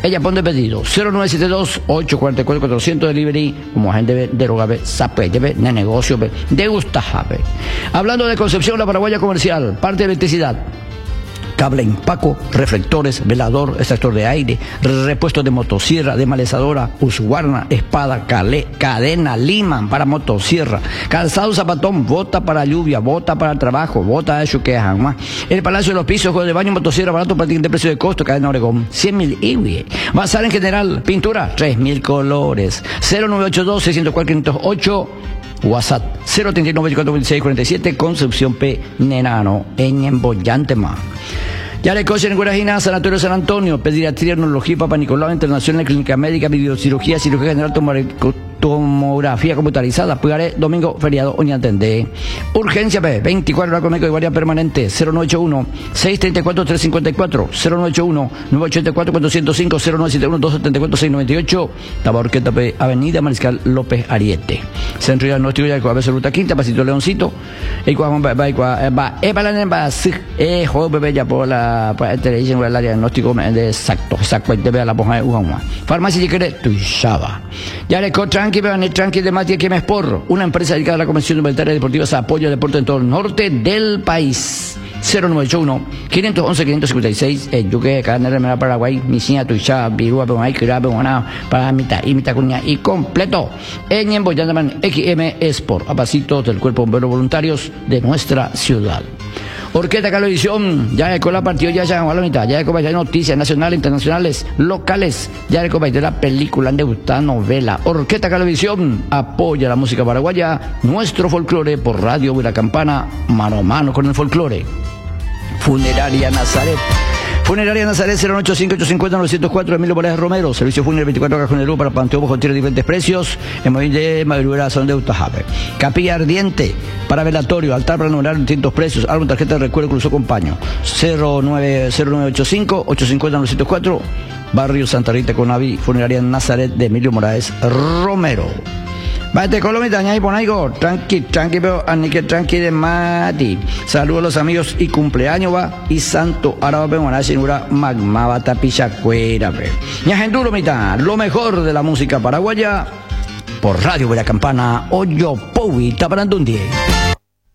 Ella pone pedido 0972-844-400 delivery, como agente de rogabe, sape, de negocio, de gustajabe. Hablando de Concepción, la Paraguaya comercial, parte de electricidad. Cable Impaco, reflectores, velador, extractor de aire, repuesto de motosierra, de malezadora, Husqvarna, espada, cadena, Liman para motosierra, calzado, zapatón, bota para lluvia, bota para el trabajo, bota de chuqueja, más. El Palacio de los Pisos, juego de baño, motosierra, barato, de precio de costo, cadena Oregón, 100.000 IWE. Bazar en general, pintura, 3.000 colores, 0982-604-508. WhatsApp 039-2426-47, Concepción P. Nenano, en Embollante más. Ya le coche en Guarajina, Sanatorio San Antonio, Pediatría, Neurología, Papa Nicolau Internacional, Clínica Médica, Videocirugía, Cirugía General, tomografía computarizada, Pugaré, domingo, feriado, Oñatendé. Urgencia P, 24 horas con médico de guardia permanente, 0981-634-354, 0981-984-405, 0971-274-698, Tabaurqueta P, Avenida Mariscal López Ariete. Centro Diagnóstico de Coabeso Ruta Quinta, Pasito Leoncito, televisión el diagnóstico de exacto, de la poja de Ujama. Farmacia si quiere, Tuishaba. Ya le tranqui de Matías que me esporro, una empresa dedicada a la Convención Humanitaria Deportiva, apoyo al deporte en todo el norte del país. 0981-511-556, Yuque, Carne Remera, Paraguay, Misiña, Tuishaba, Virúa, Pemay, Kirabe, Guaná, para mitad y mitad cuña y completo. En Emboyandaman XM Sport, a pasitos del Cuerpo de Bomberos Voluntarios de nuestra ciudad. Orquesta Calovisión, ya con la partido, ya a la mitad, ya hay noticias nacionales, internacionales, locales, ya de la película, de gustar novela. Orquesta Calovisión apoya la música paraguaya, nuestro folclore por Radio La Campana, mano a mano con el folclore. Funeraria Nazaret. Funeraria Nazaret 085-850-904, Emilio Morales Romero. Servicio fúnebre 24 horas con el para Panteón Bajo Tierra de diferentes precios. En móvil de Madrugada, Son de Utajabe. Capilla Ardiente para velatorio, altar para numerar distintos precios. Álbum, tarjeta de recuerdo, incluso compaño. 0985-850-904, Barrio Santa Rita Conaví. Funeraria Nazaret de Emilio Morales Romero. Vete Colomita, ñay ponaigo, tranqui, pero anique tranqui de mati. Saludos a los amigos y cumpleaños va y santo araba pemoná sinura magma bata pichacuera pe. Ñajenduro mita, lo mejor de la música paraguaya por Radio La Campana, Oyo Powi, Taparandundie.